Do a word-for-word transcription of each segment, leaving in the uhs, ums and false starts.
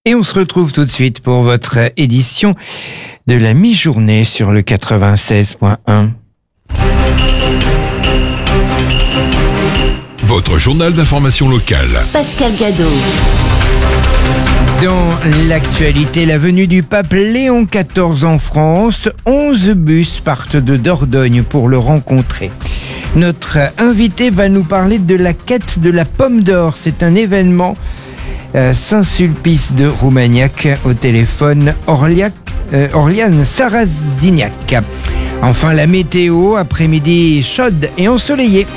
Et on se retrouve tout de suite pour votre édition de la mi-journée sur le quatre-vingt-seize point un. Votre journal d'information locale. Pascal Gadot. Dans l'actualité, la venue du pape Léon quatorze en France, onze bus partent de Dordogne pour le rencontrer. Notre invité va nous parler de la quête de la pomme d'or. C'est un événement à Saint-Sulpice de Roumaniac. Au téléphone, Orliac, euh, Orliane Sarazignac. Enfin, la météo, après-midi chaude et ensoleillée.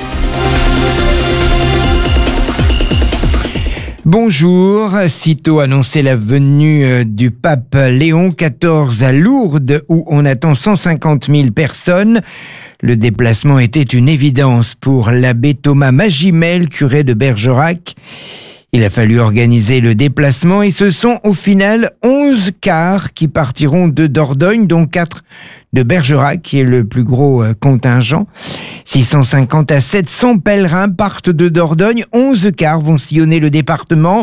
Bonjour, sitôt annoncé la venue du pape Léon quatorze à Lourdes où on attend cent cinquante mille personnes. Le déplacement était une évidence pour l'abbé Thomas Magimel, curé de Bergerac. Il a fallu organiser le déplacement et ce sont au final onze cars qui partiront de Dordogne, dont quatre de Bergerac, qui est le plus gros contingent. six cent cinquante à sept cents pèlerins partent de Dordogne. onze cars vont sillonner le département.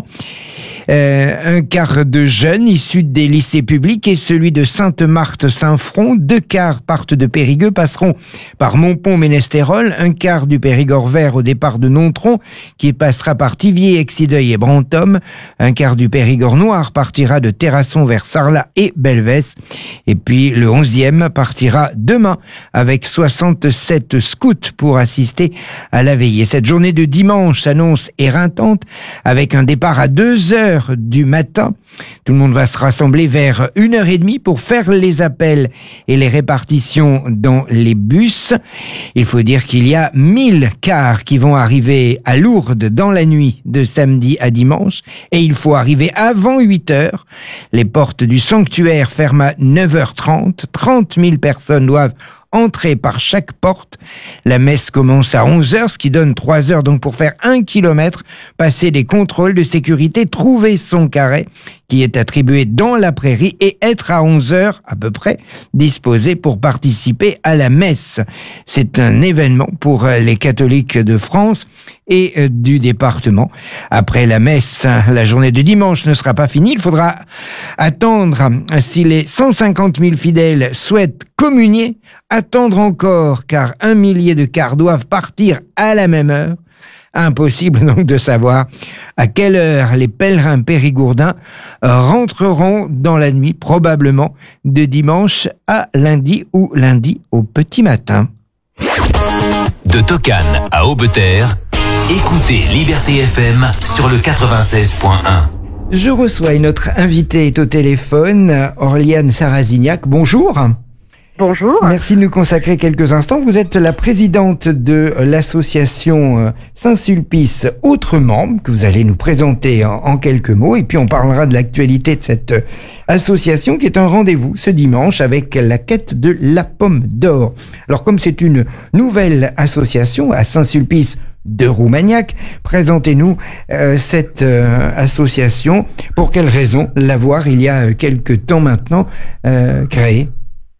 Euh, un quart de jeunes issus des lycées publics et celui de Sainte-Marthe-Saint-Front. Deux quarts partent de Périgueux, passeront par Montpont-Ménestérol. Un quart du Périgord vert au départ de Nontron, qui passera par Thiviers, Exideuil et Brantôme. Un quart du Périgord noir partira de Terrasson vers Sarlat et Belvès. Et puis le onzième partira demain avec soixante-sept scouts pour assister à la veillée. Cette journée de dimanche s'annonce éreintante avec un départ à deux heures du matin. Tout le monde va se rassembler vers une heure trente pour faire les appels et les répartitions dans les bus. Il faut dire qu'il y a mille cars qui vont arriver à Lourdes dans la nuit de samedi à dimanche et il faut arriver avant huit heures. Les portes du sanctuaire ferment à neuf heures trente. trente mille personnes doivent entrer par chaque porte. La messe commence à onze heures, ce qui donne trois heures donc pour faire un kilomètre, passer les contrôles de sécurité, trouver son carré qui est attribué dans la prairie et être à onze heures à peu près disposé pour participer à la messe. C'est un événement pour les catholiques de France et du département. Après la messe, la journée de dimanche ne sera pas finie. Il faudra attendre, si les cent cinquante mille fidèles souhaitent communier, attendre encore, car un millier de cars doivent partir à la même heure. Impossible donc de savoir à quelle heure les pèlerins périgourdins rentreront dans la nuit, probablement de dimanche à lundi ou lundi au petit matin. De Tocane à Aubeterre, écoutez Liberté F M sur le quatre-vingt-seize point un. Je reçois et notre invité est au téléphone, Orliane Sarazignac. Bonjour. Bonjour. Merci de nous consacrer quelques instants. Vous êtes la présidente de l'association Saint-Sulpice Autrement, que vous allez nous présenter en, en quelques mots. Et puis on parlera de l'actualité de cette association qui est un rendez-vous ce dimanche avec la quête de la pomme d'or. Alors comme c'est une nouvelle association à Saint-Sulpice de Roumaniac, présentez-nous euh, cette euh, association. Pour quelle raison l'avoir il y a quelques temps maintenant euh, créée?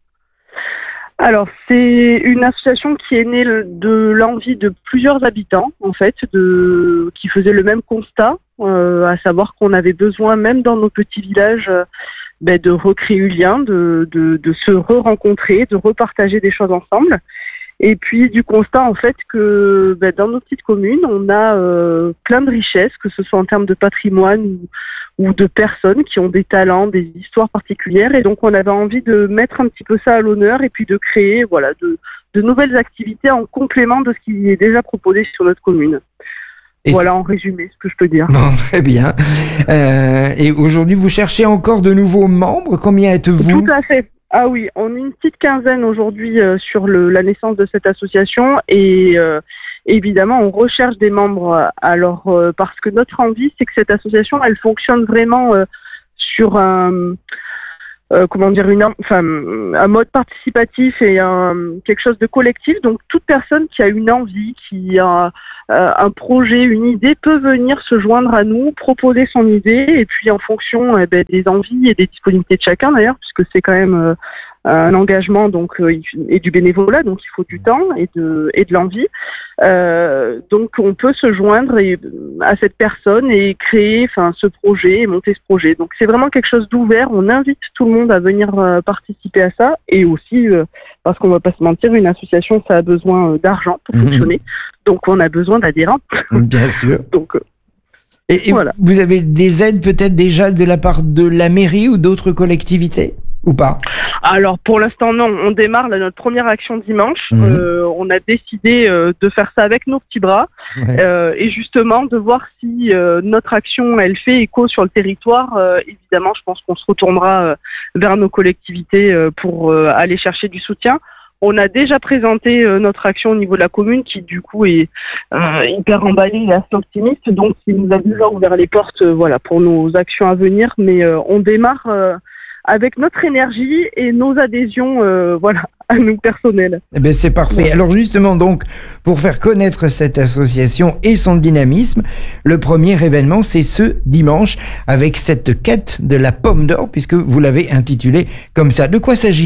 Alors, c'est une association qui est née de l'envie de plusieurs habitants, en fait, de, qui faisaient le même constat, euh, à savoir qu'on avait besoin, même dans nos petits villages, euh, ben, de recréer du lien, de, de, de se re-rencontrer, de repartager des choses ensemble. Et puis du constat en fait que ben, dans nos petites communes, on a euh, plein de richesses, que ce soit en termes de patrimoine ou, ou de personnes qui ont des talents, des histoires particulières. Et donc on avait envie de mettre un petit peu ça à l'honneur et puis de créer voilà de, de nouvelles activités en complément de ce qui est déjà proposé sur notre commune. Et voilà en résumé ce que je peux dire. Bon, très bien. Euh, et aujourd'hui, vous cherchez encore de nouveaux membres. Combien êtes-vous ? Tout à fait. Ah oui, on est une petite quinzaine aujourd'hui euh, sur le, la naissance de cette association et euh, évidemment on recherche des membres. Alors euh, parce que notre envie, c'est que cette association, elle fonctionne vraiment euh, sur un euh, comment dire une enfin un mode participatif et un, quelque chose de collectif. Donc toute personne qui a une envie, qui a euh, un projet, une idée, peut venir se joindre à nous, proposer son idée et puis en fonction eh ben, des envies et des disponibilités de chacun d'ailleurs, puisque c'est quand même euh, un engagement donc euh, et du bénévolat, donc il faut du temps et de et de l'envie. Euh, donc on peut se joindre et, à cette personne et créer enfin ce projet et monter ce projet. Donc c'est vraiment quelque chose d'ouvert. On invite tout le monde à venir euh, participer à ça, et aussi euh, parce qu'on va pas se mentir, une association ça a besoin euh, d'argent pour mmh. fonctionner. Donc on a besoin d'adhérents. Bien sûr. donc euh, et, et voilà. Vous avez des aides peut-être déjà de la part de la mairie ou d'autres collectivités ou pas? Alors pour l'instant non, on démarre là, notre première action dimanche. Mmh. Euh, on a décidé euh, de faire ça avec nos petits bras ouais. euh, et justement de voir si euh, notre action elle fait écho sur le territoire. Euh, évidemment, je pense qu'on se retournera euh, vers nos collectivités euh, pour euh, aller chercher du soutien. On a déjà présenté euh, notre action au niveau de la commune qui du coup est euh, hyper emballée et assez optimiste, donc il nous a déjà ouvert les portes euh, voilà, pour nos actions à venir, mais euh, on démarre euh, avec notre énergie et nos adhésions euh, voilà, à nous personnels. Eh ben c'est parfait. Ouais. Alors justement donc, pour faire connaître cette association et son dynamisme, le premier événement c'est ce dimanche avec cette quête de la pomme d'or, puisque vous l'avez intitulée comme ça. De quoi s'agit-il ?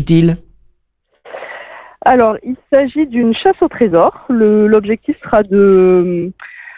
Alors, il s'agit d'une chasse au trésor. Le, l'objectif sera de,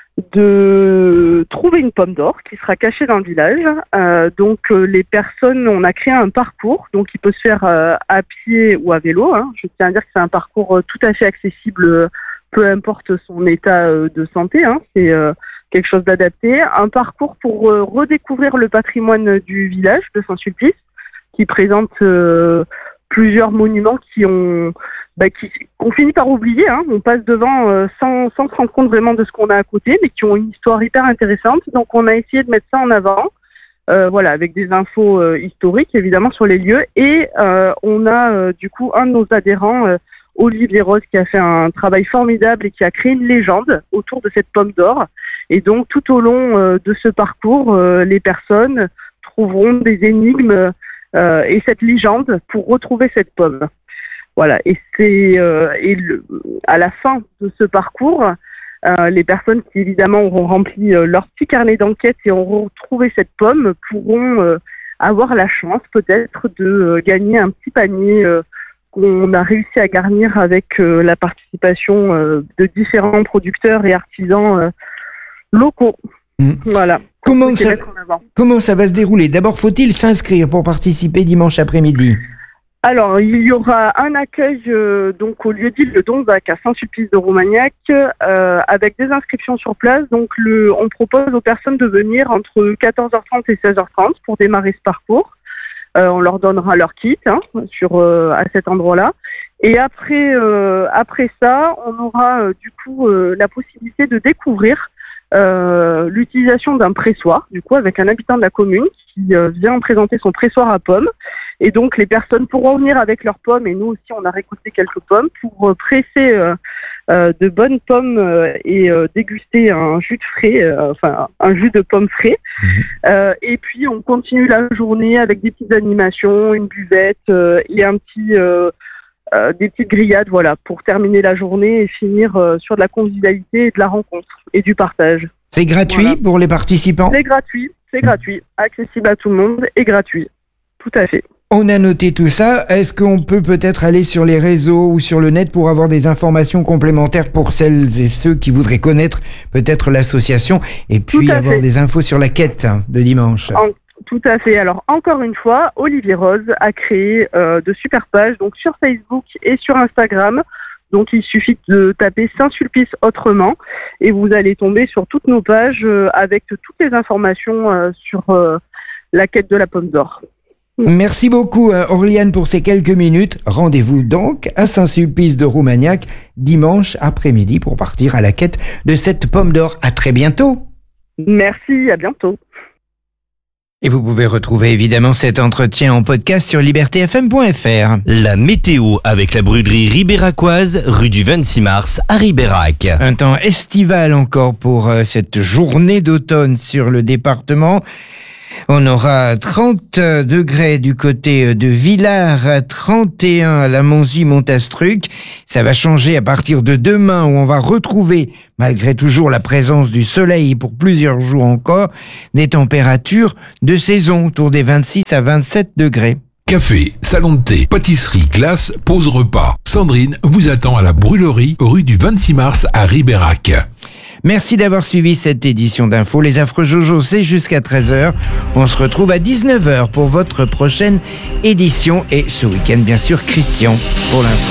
de trouver une pomme d'or qui sera cachée dans le village. Euh, donc, euh, les personnes, on a créé un parcours, donc il peut se faire euh, à pied ou à vélo. Hein. Je tiens à dire que c'est un parcours euh, tout à fait accessible, euh, peu importe son état euh, de santé. Hein. C'est euh, quelque chose d'adapté. Un parcours pour euh, redécouvrir le patrimoine du village de Saint-Sulpice, qui présente euh, plusieurs monuments qui ont Bah, qui, qu'on finit par oublier, hein. On passe devant euh, sans, sans se rendre compte vraiment de ce qu'on a à côté, mais qui ont une histoire hyper intéressante. Donc on a essayé de mettre ça en avant, euh, voilà, avec des infos euh, historiques évidemment sur les lieux. Et euh, on a euh, du coup un de nos adhérents, euh, Olivier Rose, qui a fait un travail formidable et qui a créé une légende autour de cette pomme d'or. Et donc tout au long euh, de ce parcours, euh, les personnes trouveront des énigmes euh, et cette légende pour retrouver cette pomme. Voilà, et c'est euh, et le, à la fin de ce parcours, euh, les personnes qui évidemment auront rempli euh, leur petit carnet d'enquête et auront retrouvé cette pomme pourront euh, avoir la chance peut-être de euh, gagner un petit panier euh, qu'on a réussi à garnir avec euh, la participation euh, de différents producteurs et artisans euh, locaux. Mmh. Voilà. Comment ça, comment ça va se dérouler ? D'abord, faut-il s'inscrire pour participer dimanche après-midi ? Alors, il y aura un accueil euh, donc au lieu-dit le Donzac à Saint-Sulpice-de-Romagnac euh, avec des inscriptions sur place. Donc, le, on propose aux personnes de venir entre quatorze heures trente et seize heures trente pour démarrer ce parcours. Euh, on leur donnera leur kit hein, sur euh, à cet endroit-là. Et après, euh, après ça, on aura euh, du coup euh, la possibilité de découvrir Euh, l'utilisation d'un pressoir, du coup, avec un habitant de la commune qui euh, vient présenter son pressoir à pommes. Et donc, les personnes pourront venir avec leurs pommes, et nous aussi, on a récolté quelques pommes pour euh, presser euh, euh, de bonnes pommes euh, et euh, déguster un jus de frais, euh, enfin, un jus de pommes frais. Mmh. Euh, et puis, on continue la journée avec des petites animations, une buvette euh, et un petit... Euh, Euh, des petites grillades, voilà, pour terminer la journée et finir euh, sur de la convivialité et de la rencontre et du partage. C'est gratuit voilà. Pour les participants ? C'est gratuit, c'est gratuit, accessible à tout le monde et gratuit, tout à fait. On a noté tout ça. Est-ce qu'on peut peut-être aller sur les réseaux ou sur le net pour avoir des informations complémentaires pour celles et ceux qui voudraient connaître peut-être l'association et puis avoir fait. Des infos sur la quête de dimanche ? En... Tout à fait. Alors, encore une fois, Olivier Rose a créé euh, de super pages donc sur Facebook et sur Instagram. Donc, il suffit de taper Saint-Sulpice autrement et vous allez tomber sur toutes nos pages euh, avec toutes les informations euh, sur euh, la quête de la pomme d'or. Merci beaucoup, Aureliane, pour ces quelques minutes. Rendez-vous donc à Saint-Sulpice-de-Romagnac dimanche après-midi pour partir à la quête de cette pomme d'or. À très bientôt. Merci, à bientôt. Et vous pouvez retrouver évidemment cet entretien en podcast sur liberté f m point f r. La météo avec la brûlerie ribéracoise, rue du vingt-six mars à Ribérac. Un temps estival encore pour euh, cette journée d'automne sur le département. On aura trente degrés du côté de Villars, trente et un à la Monzie-Montastruc. Ça va changer à partir de demain où on va retrouver, malgré toujours la présence du soleil pour plusieurs jours encore, des températures de saison autour des vingt-six à vingt-sept degrés. Café, salon de thé, pâtisserie, glace, pause repas. Sandrine vous attend à la brûlerie rue du vingt-six mars à Ribérac. Merci d'avoir suivi cette édition d'Info. Les Affreux Jojo, c'est jusqu'à treize heures. On se retrouve à dix-neuf heures pour votre prochaine édition. Et ce week-end, bien sûr, Christian pour l'info.